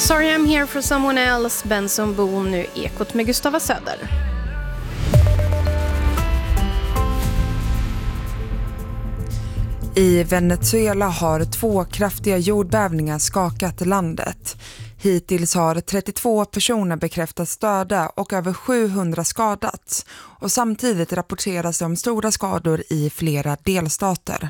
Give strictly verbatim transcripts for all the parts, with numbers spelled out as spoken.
Sorry I'm here for someone else, Benson Boone, nu Ekot med Gustava Söder. I Venezuela har två kraftiga jordbävningar skakat landet. Hittills har trettiotvå personer bekräftats döda och över sjuhundra skadats. Och samtidigt rapporteras det om stora skador i flera delstater.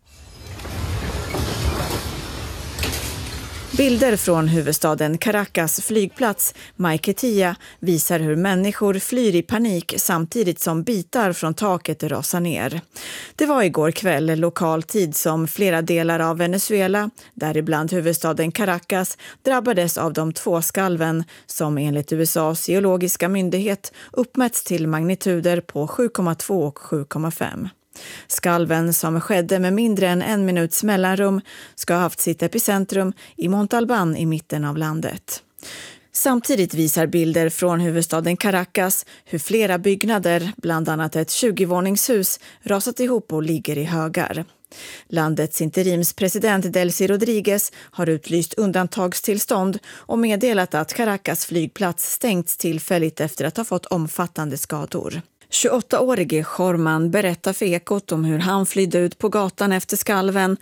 Bilder från huvudstaden Caracas flygplats Maiquetía visar hur människor flyr i panik samtidigt som bitar från taket rasar ner. Det var igår kväll lokal tid som flera delar av Venezuela, däribland huvudstaden Caracas, drabbades av de två skalven som enligt U S A:s geologiska myndighet uppmätts till magnituder på sju komma två och sju komma fem. Skalven, som skedde med mindre än en minuts mellanrum, ska ha haft sitt epicentrum i Montalbán i mitten av landet. Samtidigt visar bilder från huvudstaden Caracas hur flera byggnader, bland annat ett tjugo-våningshus, rasat ihop och ligger i högar. Landets interimspresident Delcy Rodríguez har utlyst undantagstillstånd och meddelat att Caracas flygplats stängts tillfälligt efter att ha fått omfattande skador. tjugoåttaårige Jorman berättar för Ekot om hur han flydde ut på gatan efter skalven.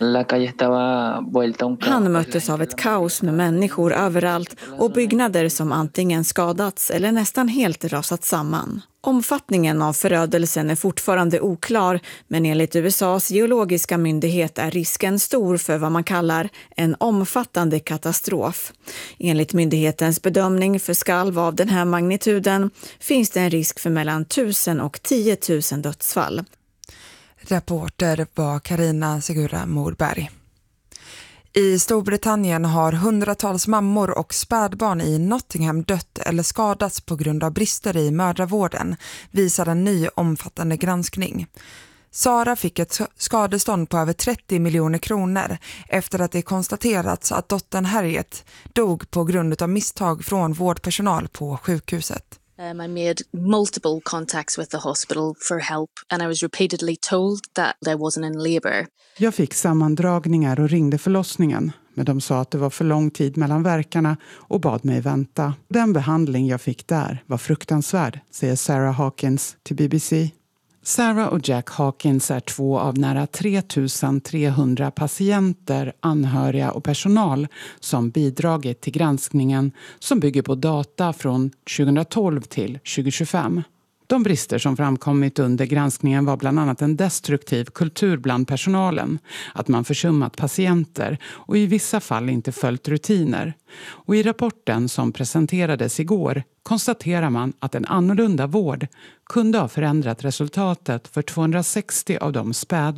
Han möttes av ett kaos med människor överallt och byggnader som antingen skadats eller nästan helt rasat samman. Omfattningen av förödelsen är fortfarande oklar, men enligt U S A:s geologiska myndighet är risken stor för vad man kallar en omfattande katastrof. Enligt myndighetens bedömning för skalv av den här magnituden finns det en risk för mellan tusen och tio tusen dödsfall. Reporter var Carina Segura Morberg. I Storbritannien har hundratals mammor och spädbarn i Nottingham dött eller skadats på grund av brister i mödravården, visar en ny omfattande granskning. Sara fick ett skadestånd på över trettio miljoner kronor efter att det konstaterats att dottern Harriet dog på grund av misstag från vårdpersonal på sjukhuset. Um, I made multiple contacts with the hospital for help and I was repeatedly told that I wasn't in labour. Jag fick sammandragningar och ringde förlossningen, men de sa att det var för lång tid mellan verkarna och bad mig vänta. Den behandling jag fick där var fruktansvärd, säger Sarah Hawkins till B B C. Sarah och Jack Hawkins är två av nära tre tusen trehundra patienter, anhöriga och personal som bidragit till granskningen som bygger på data från tjugohundratolv till tjugohundratjugofem. De brister som framkommit under granskningen var bland annat en destruktiv kultur bland personalen, att man försummat patienter och i vissa fall inte följt rutiner. Och i rapporten som presenterades igår konstaterar man att en annorlunda vård kunde ha förändrat resultatet för tvåhundrasextio av de späd